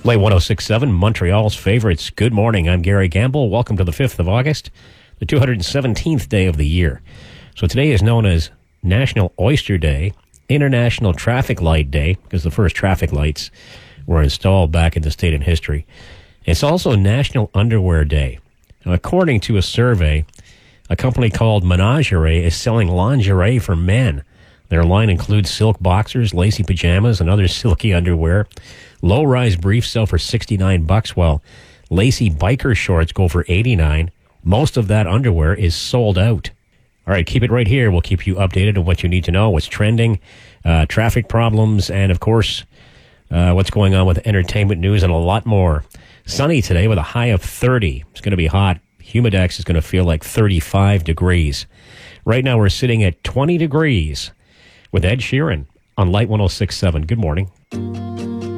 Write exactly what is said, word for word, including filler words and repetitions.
Play one oh six point seven, Montreal's favorites. Good morning. I'm Gary Gamble. Welcome to the fifth of August, the two hundred seventeenth day of the year. So today is known as National Oyster Day, International Traffic Light Day, because the first traffic lights were installed back in the state in history. It's also National Underwear Day. Now, according to a survey, a company called Menagerie is selling lingerie for men. Their line includes silk boxers, lacy pajamas, and other silky underwear. Low-rise briefs sell for sixty-nine bucks, while lacy biker shorts go for eighty-nine. Most of that underwear is sold out. All right, keep it right here. We'll keep you updated on what you need to know, what's trending, uh, traffic problems, and, of course, uh, what's going on with entertainment news and a lot more. Sunny today with a high of thirty. It's going to be hot. Humidex is going to feel like thirty-five degrees. Right now we're sitting at twenty degrees with Ed Sheeran on Light one oh six point seven. Good morning.